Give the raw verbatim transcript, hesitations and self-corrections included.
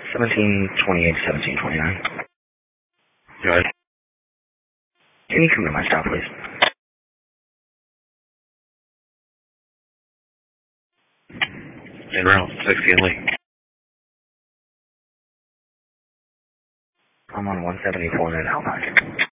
seventeen twenty-eight, seventeen twenty-nine. Good. Can you come to my stop, please? En route, sixty and Lee. I'm on one seventy-four at Alpine.